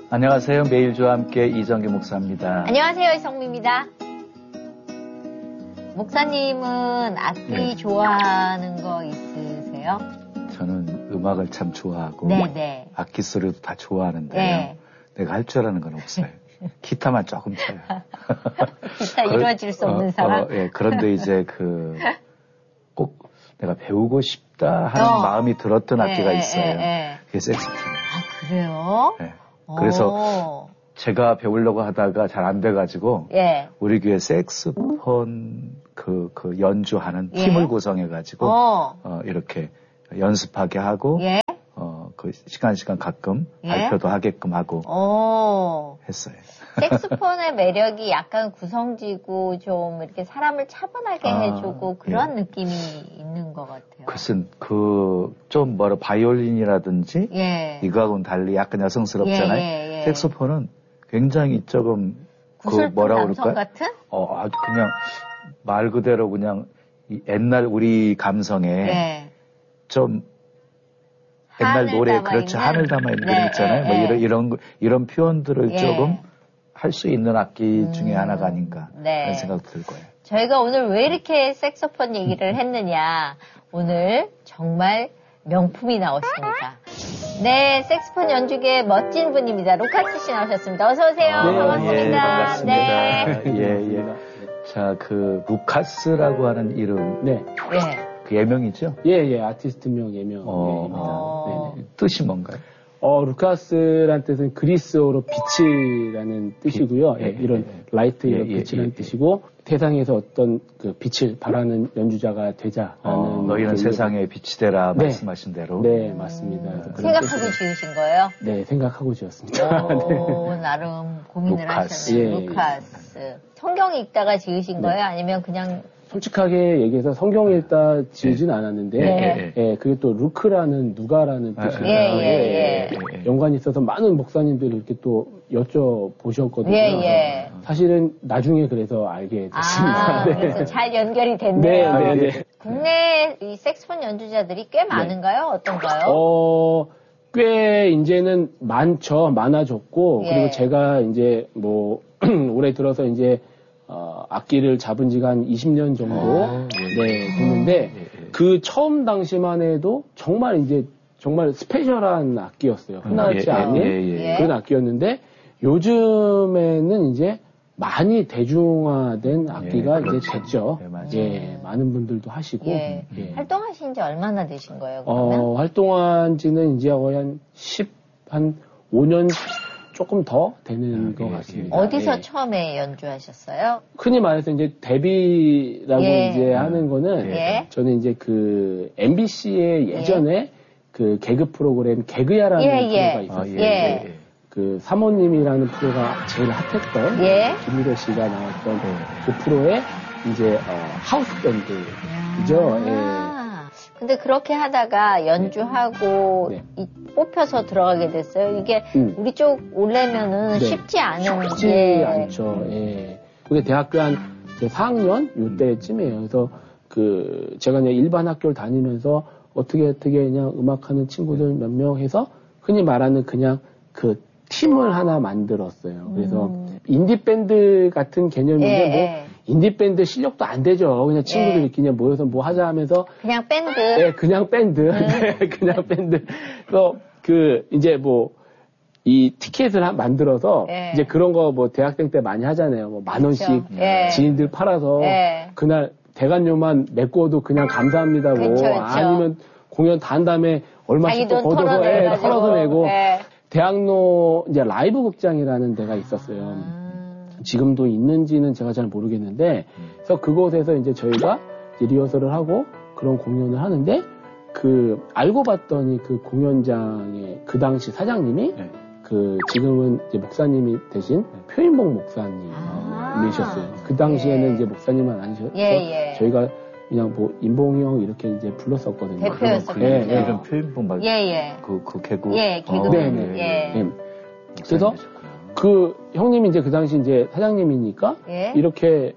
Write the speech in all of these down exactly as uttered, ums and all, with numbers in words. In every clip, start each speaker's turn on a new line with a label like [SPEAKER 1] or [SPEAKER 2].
[SPEAKER 1] 안녕하세요. 매일주와 함께 이정기 목사입니다.
[SPEAKER 2] 안녕하세요. 이성미입니다. 목사님은 악기 네. 좋아하는 거 있으세요?
[SPEAKER 1] 저는 음악을 참 좋아하고
[SPEAKER 2] 네네.
[SPEAKER 1] 악기 소리도 다 좋아하는데요.
[SPEAKER 2] 네.
[SPEAKER 1] 내가 할 줄 아는 건 없어요. 기타만 조금 쳐요.
[SPEAKER 2] 기타 이루어질 수 없는
[SPEAKER 1] 어,
[SPEAKER 2] 사람?
[SPEAKER 1] 어, 예, 그런데 이제 그 꼭 내가 배우고 싶다 하는
[SPEAKER 2] 어.
[SPEAKER 1] 마음이 들었던
[SPEAKER 2] 네,
[SPEAKER 1] 악기가
[SPEAKER 2] 네,
[SPEAKER 1] 있어요.
[SPEAKER 2] 네, 네.
[SPEAKER 1] 그게 색소폰.
[SPEAKER 2] 아, 그래요?
[SPEAKER 1] 네. 그래서
[SPEAKER 2] 오.
[SPEAKER 1] 제가 배우려고 하다가 잘 안 돼가지고
[SPEAKER 2] 예.
[SPEAKER 1] 우리 교회 색소폰 그, 그 연주하는
[SPEAKER 2] 예.
[SPEAKER 1] 팀을 구성해가지고
[SPEAKER 2] 어.
[SPEAKER 1] 어, 이렇게 연습하게 하고
[SPEAKER 2] 예.
[SPEAKER 1] 어, 그 시간 시간 가끔
[SPEAKER 2] 예.
[SPEAKER 1] 발표도 하게끔 하고
[SPEAKER 2] 오.
[SPEAKER 1] 했어요.
[SPEAKER 2] 색소폰의 매력이 약간 구성지고 좀 이렇게 사람을 차분하게
[SPEAKER 1] 아,
[SPEAKER 2] 해주고 그런
[SPEAKER 1] 예.
[SPEAKER 2] 느낌이 있는 것 같아요.
[SPEAKER 1] 글쎄 그 좀 뭐라 바이올린이라든지
[SPEAKER 2] 예.
[SPEAKER 1] 이거하고는 달리 약간 여성스럽잖아요.
[SPEAKER 2] 예, 예, 예.
[SPEAKER 1] 색소폰은 굉장히 조금 그
[SPEAKER 2] 구슬픈
[SPEAKER 1] 뭐라
[SPEAKER 2] 남성
[SPEAKER 1] 그럴까?
[SPEAKER 2] 같은?
[SPEAKER 1] 어 아주 그냥 말 그대로 그냥 이 옛날 우리 감성에
[SPEAKER 2] 예.
[SPEAKER 1] 좀 옛날 노래 그렇죠
[SPEAKER 2] 있는?
[SPEAKER 1] 하늘 담아 있는
[SPEAKER 2] 네,
[SPEAKER 1] 거 있잖아요.
[SPEAKER 2] 예,
[SPEAKER 1] 뭐
[SPEAKER 2] 예.
[SPEAKER 1] 이런 이런 거- 이런 표현들을
[SPEAKER 2] 예.
[SPEAKER 1] 조금 할 수 있는 악기
[SPEAKER 2] 음,
[SPEAKER 1] 중에 하나가 아닌가
[SPEAKER 2] 네.
[SPEAKER 1] 그런 생각도 들 거예요.
[SPEAKER 2] 저희가 오늘 왜 이렇게 색소폰 얘기를 했느냐. 오늘 정말 명품이 나왔습니다. 네, 색소폰 연주계 멋진 분입니다. 루카스 씨 나오셨습니다. 어서 오세요.
[SPEAKER 1] 네,
[SPEAKER 2] 반갑습니다.
[SPEAKER 1] 예, 반갑습니다.
[SPEAKER 2] 네.
[SPEAKER 1] 예, 예. 자, 그 루카스라고 하는 이름,
[SPEAKER 3] 네.
[SPEAKER 2] 예.
[SPEAKER 1] 그 예명이죠?
[SPEAKER 3] 예, 예, 아티스트명 예명입니다.
[SPEAKER 2] 어.
[SPEAKER 3] 네네.
[SPEAKER 1] 뜻이 뭔가요?
[SPEAKER 3] 어, 루카스란 뜻은 그리스어로 빛이라는 뜻이고요.
[SPEAKER 1] 빛.
[SPEAKER 3] 예,
[SPEAKER 1] 예,
[SPEAKER 3] 이런
[SPEAKER 1] 예, 예.
[SPEAKER 3] 라이트, 이런
[SPEAKER 1] 예, 예,
[SPEAKER 3] 빛이라는
[SPEAKER 1] 예,
[SPEAKER 3] 뜻이고, 세상에서 어떤 그 빛을 발하는 연주자가 되자라는.
[SPEAKER 1] 어, 너희는
[SPEAKER 3] 그
[SPEAKER 1] 세상에 빛이 되라
[SPEAKER 3] 네.
[SPEAKER 1] 말씀하신 대로.
[SPEAKER 3] 네, 맞습니다.
[SPEAKER 2] 음,
[SPEAKER 3] 그런
[SPEAKER 2] 생각하고
[SPEAKER 3] 뜻으로.
[SPEAKER 2] 지으신 거예요?
[SPEAKER 3] 네, 생각하고 지었습니다.
[SPEAKER 2] 오, 나름 고민을
[SPEAKER 1] 루카스.
[SPEAKER 2] 하셨네요.
[SPEAKER 3] 예, 예.
[SPEAKER 2] 루카스. 성경 읽다가 지으신
[SPEAKER 3] 네.
[SPEAKER 2] 거예요? 아니면 그냥
[SPEAKER 3] 솔직하게 얘기해서 성경 읽다 지으진 않았는데,
[SPEAKER 2] 네.
[SPEAKER 3] 예, 그게 또 루크라는 누가라는
[SPEAKER 1] 아,
[SPEAKER 3] 뜻이
[SPEAKER 2] 예, 예, 예.
[SPEAKER 1] 예.
[SPEAKER 3] 연관이 있어서 많은 목사님들이 이렇게 또 여쭤보셨거든요.
[SPEAKER 2] 예, 예.
[SPEAKER 3] 사실은 나중에 그래서 알게 됐습니다.
[SPEAKER 2] 아,
[SPEAKER 3] 네.
[SPEAKER 2] 그래서 잘 연결이
[SPEAKER 3] 네,
[SPEAKER 2] 됐네요.
[SPEAKER 3] 네, 네.
[SPEAKER 2] 국내 이 색소폰 연주자들이 꽤 많은가요? 어떤가요?
[SPEAKER 3] 어, 꽤 이제는 많죠. 많아졌고,
[SPEAKER 2] 예.
[SPEAKER 3] 그리고 제가 이제 뭐, 올해 들어서 이제, 어, 악기를 잡은 지가 한 이십 년 정도,
[SPEAKER 1] 어, 예,
[SPEAKER 3] 네, 됐는데,
[SPEAKER 1] 예, 예.
[SPEAKER 3] 그 처음 당시만 해도 정말 이제, 정말 스페셜한 악기였어요. 흔하지
[SPEAKER 1] 예, 예,
[SPEAKER 3] 않은
[SPEAKER 1] 예,
[SPEAKER 2] 예.
[SPEAKER 3] 그런 악기였는데, 요즘에는 이제 많이 대중화된 악기가
[SPEAKER 1] 예,
[SPEAKER 3] 이제
[SPEAKER 1] 그렇죠.
[SPEAKER 3] 됐죠.
[SPEAKER 1] 예, 맞아요.
[SPEAKER 3] 예, 많은 분들도 하시고,
[SPEAKER 2] 예.
[SPEAKER 3] 예.
[SPEAKER 2] 활동하신 지 얼마나 되신 거예요, 그러면?
[SPEAKER 3] 어, 활동한 지는 이제 거의 한 십, 한 오 년 조금 더 되는
[SPEAKER 1] 예,
[SPEAKER 3] 것
[SPEAKER 1] 예,
[SPEAKER 3] 같습니다.
[SPEAKER 2] 어디서
[SPEAKER 3] 예.
[SPEAKER 2] 처음에 연주하셨어요?
[SPEAKER 3] 흔히 말해서 이제 데뷔라고
[SPEAKER 2] 예.
[SPEAKER 3] 이제 하는 거는
[SPEAKER 2] 예.
[SPEAKER 3] 저는 이제 그 엠비씨의 예전에 그 개그 프로그램 개그야라는
[SPEAKER 2] 예, 예.
[SPEAKER 3] 프로가
[SPEAKER 1] 아,
[SPEAKER 3] 있었어요.
[SPEAKER 1] 예, 예, 예.
[SPEAKER 3] 그 사모님이라는 프로가 제일 핫했던
[SPEAKER 2] 예.
[SPEAKER 3] 김미래 씨가 나왔던 그 프로에 이제 어, 하우스 밴드죠. 예.
[SPEAKER 2] 아, 근데 그렇게 하다가 연주하고
[SPEAKER 3] 네.
[SPEAKER 2] 이- 뽑혀서 들어가게 됐어요. 이게
[SPEAKER 3] 음.
[SPEAKER 2] 우리 쪽 오려면은
[SPEAKER 3] 네.
[SPEAKER 2] 쉽지 않은
[SPEAKER 3] 쉽지
[SPEAKER 2] 게
[SPEAKER 3] 않죠. 예. 그게 대학교 한 사 학년 요때쯤이에요. 그래서 그 제가 그냥 일반 학교를 다니면서 어떻게 어떻게 그냥 음악하는 친구들 몇 명 해서 흔히 말하는 그냥 그 팀을 하나 만들었어요. 그래서
[SPEAKER 2] 음.
[SPEAKER 3] 인디 밴드 같은 개념인데
[SPEAKER 2] 예,
[SPEAKER 3] 뭐
[SPEAKER 2] 예.
[SPEAKER 3] 인디 밴드 실력도 안 되죠. 그냥 친구들
[SPEAKER 2] 예.
[SPEAKER 3] 이렇게 그냥 모여서 뭐 하자 하면서
[SPEAKER 2] 그냥 밴드.
[SPEAKER 3] 네, 그냥 밴드. 네, 그냥 밴드. 그래서 그 이제 뭐 이 티켓을 한- 만들어서
[SPEAKER 2] 예.
[SPEAKER 3] 이제 그런 거 뭐 대학생 때 많이 하잖아요. 뭐 만 원씩
[SPEAKER 2] 그렇죠. 예.
[SPEAKER 3] 지인들 팔아서
[SPEAKER 2] 예.
[SPEAKER 3] 그날 대관료만 메꿔도 그냥 감사합니다고
[SPEAKER 2] 그쵸, 그쵸.
[SPEAKER 3] 아니면 공연 다 한 다음에 얼마씩
[SPEAKER 2] 자기
[SPEAKER 3] 또
[SPEAKER 2] 돈
[SPEAKER 3] 걷어서 예,
[SPEAKER 2] 털어내가지고.
[SPEAKER 3] 털어서 내고
[SPEAKER 2] 예.
[SPEAKER 3] 대학로 이제 라이브 극장이라는 데가 있었어요.
[SPEAKER 2] 아.
[SPEAKER 3] 지금도 있는지는 제가 잘 모르겠는데, 그래서 그곳에서 이제 저희가 이제 리허설을 하고 그런 공연을 하는데, 그, 알고 봤더니 그 공연장의 그 당시 사장님이,
[SPEAKER 1] 네.
[SPEAKER 3] 그, 지금은 이제 목사님이 되신 표인봉
[SPEAKER 2] 아.
[SPEAKER 3] 목사님이셨어요. 그 당시에는
[SPEAKER 2] 예.
[SPEAKER 3] 이제 목사님은 아니셔서,
[SPEAKER 2] 예, 예.
[SPEAKER 3] 저희가 그냥 뭐, 인봉이 형 이렇게 이제 불렀었거든요.
[SPEAKER 2] 대표였었군요.
[SPEAKER 3] 예, 예.
[SPEAKER 1] 이런 표현본 말.
[SPEAKER 2] 예, 예.
[SPEAKER 1] 그, 그 개그.
[SPEAKER 2] 예, 개그.
[SPEAKER 3] 네, 네.
[SPEAKER 2] 예.
[SPEAKER 3] 예. 그래서 그 형님이 이제 그 당시 이제 사장님이니까
[SPEAKER 2] 예.
[SPEAKER 3] 이렇게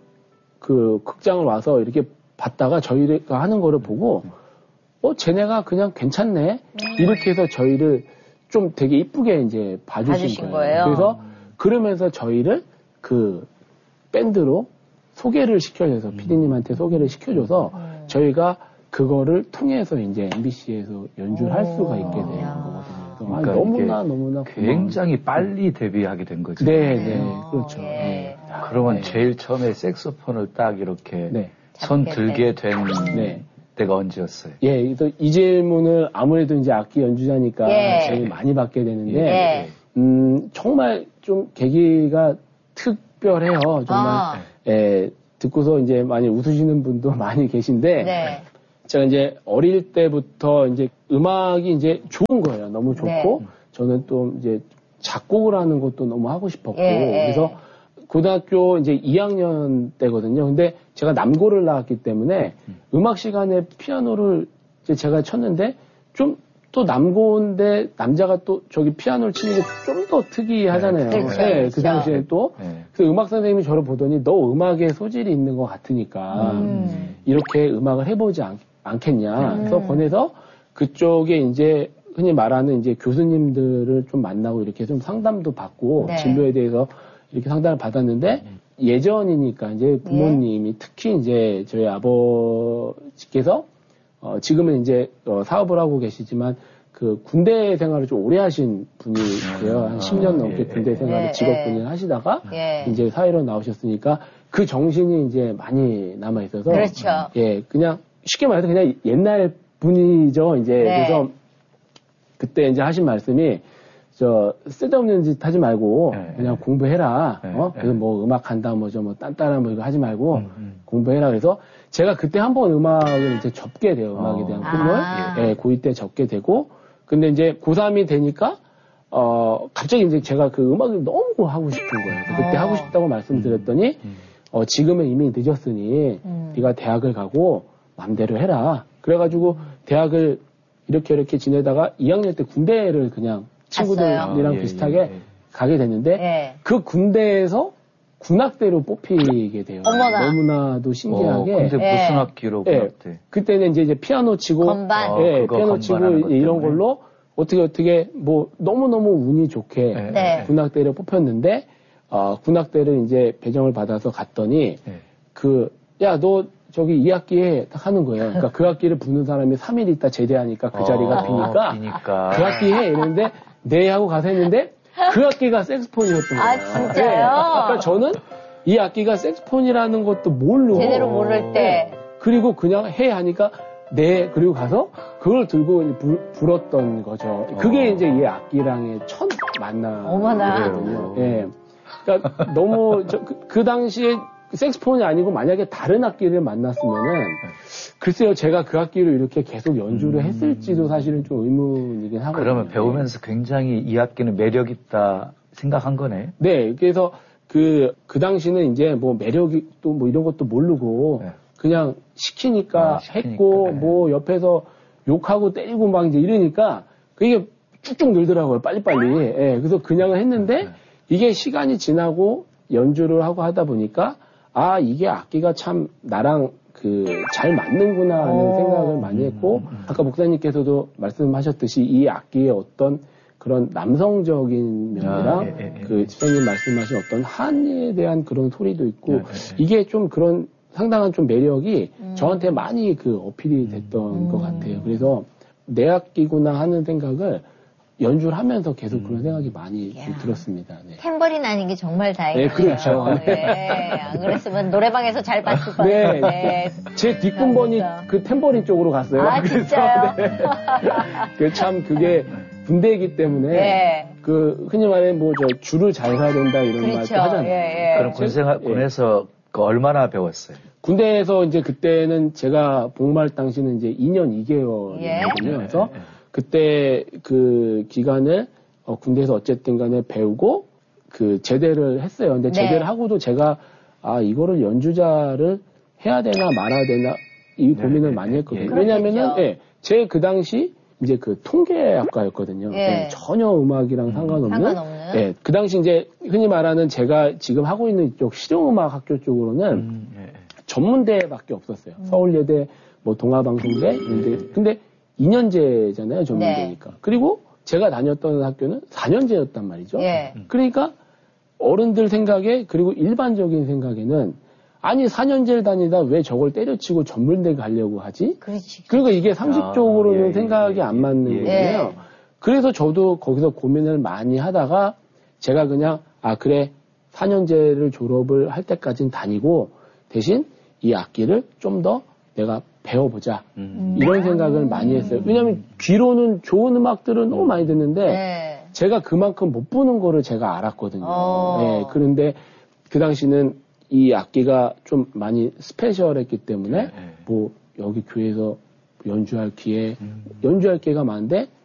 [SPEAKER 3] 그 극장을 와서 이렇게 봤다가 저희가 하는 거를 보고 어 쟤네가 그냥 괜찮네 이렇게 해서 저희를 좀 되게 이쁘게 이제 봐주신,
[SPEAKER 2] 봐주신
[SPEAKER 3] 거예요.
[SPEAKER 2] 거예요.
[SPEAKER 3] 그래서 그러면서 저희를 그 밴드로 소개를 시켜줘서 음. 피디님한테 소개를 시켜줘서 음. 저희가 그거를 통해서 이제 엠비씨에서 연주를 할 수가 있게 된 거거든요.
[SPEAKER 1] 그러니까
[SPEAKER 3] 너무나 너무나
[SPEAKER 1] 굉장히 고마운. 빨리 데뷔하게 된 거죠.
[SPEAKER 3] 네, 네, 그렇죠.
[SPEAKER 2] 예.
[SPEAKER 3] 네.
[SPEAKER 1] 그러면
[SPEAKER 3] 네.
[SPEAKER 1] 제일 처음에 색소폰을 딱 이렇게
[SPEAKER 3] 네.
[SPEAKER 1] 손 들게 된
[SPEAKER 3] 네.
[SPEAKER 1] 때가 언제였어요?
[SPEAKER 3] 예, 그래서 이 질문을 아무래도 이제 악기 연주자니까
[SPEAKER 2] 예.
[SPEAKER 3] 제일 많이 받게 되는데,
[SPEAKER 2] 예.
[SPEAKER 3] 음, 정말 좀 계기가 특별해요. 정말.
[SPEAKER 2] 아.
[SPEAKER 3] 예, 듣고서 이제 많이 웃으시는 분도 많이 계신데,
[SPEAKER 2] 네.
[SPEAKER 3] 제가 이제 어릴 때부터 이제 음악이 이제 좋은 거예요. 너무 좋고,
[SPEAKER 2] 네.
[SPEAKER 3] 저는 또 이제 작곡을 하는 것도 너무 하고 싶었고,
[SPEAKER 2] 예.
[SPEAKER 3] 그래서 고등학교 이제 이 학년 때거든요. 근데 제가 남고를 나왔기 때문에 음. 음악 시간에 피아노를 이제 제가 쳤는데 좀 또 남고인데 남자가 또 저기 피아노를 치는 게 좀 더 특이하잖아요.
[SPEAKER 2] 네, 그렇죠,
[SPEAKER 3] 네,
[SPEAKER 2] 그렇죠.
[SPEAKER 3] 그 당시에 또.
[SPEAKER 1] 네.
[SPEAKER 3] 그래서 음악 선생님이 저를 보더니 너 음악에 소질이 있는 것 같으니까 음. 이렇게 음악을 해보지 않, 않겠냐.
[SPEAKER 2] 음.
[SPEAKER 3] 그래서 권해서 그쪽에 이제 흔히 말하는 이제 교수님들을 좀 만나고 이렇게 좀 상담도 받고
[SPEAKER 2] 네.
[SPEAKER 3] 진로에 대해서 이렇게 상담을 받았는데 예전이니까 이제 부모님이 예. 특히 이제 저희 아버지께서 어 지금은 이제 어 사업을 하고 계시지만 그 군대 생활을 좀 오래 하신 분이세요. 한 십 년 넘게
[SPEAKER 1] 예.
[SPEAKER 3] 군대 생활을
[SPEAKER 2] 예.
[SPEAKER 3] 직업군인을 하시다가
[SPEAKER 2] 예.
[SPEAKER 3] 이제 사회로 나오셨으니까 그 정신이 이제 많이 남아 있어서
[SPEAKER 2] 그렇죠.
[SPEAKER 3] 예, 그냥 쉽게 말해서 그냥 옛날 분이죠. 이제
[SPEAKER 2] 네.
[SPEAKER 3] 그래서 그때 이제 하신 말씀이 저 쓸데없는 짓 하지 말고
[SPEAKER 1] 네,
[SPEAKER 3] 그냥
[SPEAKER 1] 네.
[SPEAKER 3] 공부해라.
[SPEAKER 1] 네,
[SPEAKER 3] 어?
[SPEAKER 1] 네.
[SPEAKER 3] 그래서 뭐 음악 한다 뭐저 뭐 딴딴한 뭐 이거 하지 말고
[SPEAKER 1] 음, 음.
[SPEAKER 3] 공부해라. 그래서 제가 그때 한번 음악을 이제 접게 돼요. 음악에
[SPEAKER 1] 어.
[SPEAKER 3] 대한 꿈을
[SPEAKER 2] 아.
[SPEAKER 3] 예, 고이 때 접게 되고 근데 이제 고삼이 되니까 어 갑자기 이제 제가 그 음악을 너무 하고 싶은 거예요. 그래서 그때
[SPEAKER 2] 어.
[SPEAKER 3] 하고 싶다고 말씀드렸더니
[SPEAKER 1] 음.
[SPEAKER 3] 어 지금은 이미 늦었으니
[SPEAKER 2] 음.
[SPEAKER 3] 네가 대학을 가고 맘대로 해라. 그래가지고 대학을 이렇게 이렇게 지내다가 이 학년 때 군대를 그냥 친구들이랑
[SPEAKER 1] 아, 예,
[SPEAKER 3] 비슷하게
[SPEAKER 1] 예, 예.
[SPEAKER 3] 가게 됐는데
[SPEAKER 2] 예.
[SPEAKER 3] 그 군대에서 군악대로 뽑히게 돼요.
[SPEAKER 2] 어머나.
[SPEAKER 3] 너무나도 신기하게.
[SPEAKER 1] 어, 근데
[SPEAKER 2] 예.
[SPEAKER 1] 무슨 악기로
[SPEAKER 3] 예.
[SPEAKER 1] 군악대?
[SPEAKER 3] 그때는 이제, 이제 피아노 치고
[SPEAKER 2] 건반.
[SPEAKER 1] 어,
[SPEAKER 3] 예,
[SPEAKER 1] 그거
[SPEAKER 3] 피아노
[SPEAKER 1] 건반
[SPEAKER 3] 치고
[SPEAKER 1] 하는 것
[SPEAKER 3] 이제 이런
[SPEAKER 1] 때문에.
[SPEAKER 3] 걸로 어떻게 어떻게 뭐 너무너무 운이 좋게
[SPEAKER 1] 예.
[SPEAKER 2] 네.
[SPEAKER 3] 군악대를 뽑혔는데 어, 군악대를 이제 배정을 받아서 갔더니
[SPEAKER 1] 예.
[SPEAKER 3] 그 야 너 저기 이 학기에 딱 하는 거예요. 그러니까 그 학기를 부는 사람이 삼 일 있다 제대하니까 그 자리가
[SPEAKER 1] 어,
[SPEAKER 3] 비니까
[SPEAKER 1] 비니까.
[SPEAKER 3] 그 학기 해 이랬는데 네 하고 가서 했는데 그 학기가 색스폰이었던 거예요.
[SPEAKER 2] 아, 진짜요?
[SPEAKER 3] 네. 그러니까 저는 이 악기가 색스폰이라는 것도 모르고
[SPEAKER 2] 제대로 모를 때.
[SPEAKER 3] 네. 그리고 그냥 해 하니까 네 그리고 가서 그걸 들고 이제 불, 불었던 거죠. 그게
[SPEAKER 1] 어.
[SPEAKER 3] 이제 이 악기랑의 첫
[SPEAKER 2] 어머나.
[SPEAKER 3] 만남이거든요. 예. 그러니까 너무 저, 그, 그 당시에 색스폰이 아니고 만약에 다른 악기를 만났으면은 글쎄요 제가 그 악기를 이렇게 계속 연주를
[SPEAKER 1] 음.
[SPEAKER 3] 했을지도 사실은 좀 의문이긴 하거든요.
[SPEAKER 1] 그러면 배우면서 굉장히 이 악기는 매력 있다 생각한 거네.
[SPEAKER 3] 네, 그래서 그, 그 당시는 이제 뭐 매력이 또 뭐 이런 것도 모르고
[SPEAKER 1] 네.
[SPEAKER 3] 그냥 시키니까,
[SPEAKER 1] 아, 시키니까,
[SPEAKER 3] 했고
[SPEAKER 1] 네.
[SPEAKER 3] 뭐 옆에서 욕하고 때리고 막 이제 이러니까 그게 쭉쭉 늘더라고요, 빨리빨리. 예, 그래서 그냥은 했는데
[SPEAKER 1] 네.
[SPEAKER 3] 이게 시간이 지나고 연주를 하고 하다 보니까 아, 이게 악기가 참 나랑 그 잘 맞는구나 하는
[SPEAKER 2] 오.
[SPEAKER 3] 생각을 많이 했고
[SPEAKER 1] 음.
[SPEAKER 3] 아까 목사님께서도 말씀하셨듯이 이 악기의 어떤 그런 남성적인 면이랑
[SPEAKER 1] 아, 예, 예, 예.
[SPEAKER 3] 그 집사님 말씀하신 어떤 한에 대한 그런 소리도 있고
[SPEAKER 1] 예, 예, 예.
[SPEAKER 3] 이게 좀 그런 상당한 좀 매력이
[SPEAKER 2] 음.
[SPEAKER 3] 저한테 많이 그 어필이 됐던
[SPEAKER 2] 음.
[SPEAKER 3] 것 같아요. 그래서 내 악기구나 하는 생각을 연주를 하면서 계속
[SPEAKER 1] 음.
[SPEAKER 3] 그런 생각이 많이 좀
[SPEAKER 2] 야.
[SPEAKER 3] 들었습니다. 네.
[SPEAKER 2] 탬버린 아닌 게 정말 다행이에요.
[SPEAKER 3] 네, 그렇죠.
[SPEAKER 2] 네. 안 그랬으면 노래방에서 잘 봤을
[SPEAKER 3] 네.
[SPEAKER 2] 뻔했는데. 네.
[SPEAKER 3] 제 뒷근번이
[SPEAKER 2] 진짜.
[SPEAKER 3] 그 탬버린 쪽으로 갔어요.
[SPEAKER 2] 아, 진짜요?
[SPEAKER 3] 네. 그 참 그게 군대이기 때문에
[SPEAKER 2] 네.
[SPEAKER 3] 그 흔히 말해 뭐 저 줄을 잘 서야 된다 이런
[SPEAKER 2] 그렇죠.
[SPEAKER 3] 말도 하잖아요.
[SPEAKER 2] 예, 예.
[SPEAKER 1] 그럼 군생활,
[SPEAKER 3] 예.
[SPEAKER 1] 군에서 그 얼마나 배웠어요?
[SPEAKER 3] 군대에서 이제 그때는 제가 복무할 당시는 이제 이 년 이 개월이거든요.
[SPEAKER 2] 예.
[SPEAKER 3] 그래서 그때 그 기간을 어, 군대에서 어쨌든 간에 배우고 그 제대를 했어요. 근데
[SPEAKER 2] 네.
[SPEAKER 3] 제대를 하고도 제가 아 이거를 연주자를 해야 되나 말아야 되나 이 고민을
[SPEAKER 1] 네,
[SPEAKER 3] 많이
[SPEAKER 1] 네,
[SPEAKER 3] 했거든요.
[SPEAKER 2] 예.
[SPEAKER 3] 왜냐하면은
[SPEAKER 2] 그렇겠죠.
[SPEAKER 3] 예, 제 그 당시 이제 그 통계학과였거든요.
[SPEAKER 2] 예.
[SPEAKER 3] 예, 전혀 음악이랑 상관없는.
[SPEAKER 2] 상관없는.
[SPEAKER 3] 예, 그 당시 이제 흔히 말하는 제가 지금 하고 있는 이쪽 실용음악 학교 쪽으로는
[SPEAKER 1] 음, 예, 예.
[SPEAKER 3] 전문대밖에 없었어요. 서울예대, 뭐 동아방송대, 근데 근데 이 년제잖아요, 전문대니까. 그리고 제가 다녔던 학교는 사 년제였단 말이죠.
[SPEAKER 2] 예.
[SPEAKER 3] 그러니까 어른들 생각에 그리고 일반적인 생각에는 아니 사 년제를 다니다 왜 저걸 때려치고 전문대 가려고 하지?
[SPEAKER 2] 그렇지.
[SPEAKER 3] 그러니까 이게 상식적으로는
[SPEAKER 1] 아, 예,
[SPEAKER 3] 생각이
[SPEAKER 1] 예,
[SPEAKER 3] 안
[SPEAKER 1] 예,
[SPEAKER 3] 맞는
[SPEAKER 1] 예.
[SPEAKER 3] 거예요.
[SPEAKER 2] 예.
[SPEAKER 3] 그래서 저도 거기서 고민을 많이 하다가 제가 그냥 아 그래 사 년제를 졸업을 할 때까지는 다니고 대신 이 악기를 좀 더 내가 배워보자.
[SPEAKER 1] 음.
[SPEAKER 3] 이런 생각을 많이 했어요. 왜냐하면 귀로는 좋은 음악들을 너무 많이 듣는데
[SPEAKER 2] 네.
[SPEAKER 3] 제가 그만큼 못 부는 거를 제가 알았거든요.
[SPEAKER 2] 어.
[SPEAKER 3] 네, 그런데 그 당시는 이 악기가 좀 많이 스페셜했기 때문에
[SPEAKER 1] 네.
[SPEAKER 3] 뭐 여기 교회에서 연주할 기회,
[SPEAKER 1] 음.
[SPEAKER 3] 연주할 기회가 많은데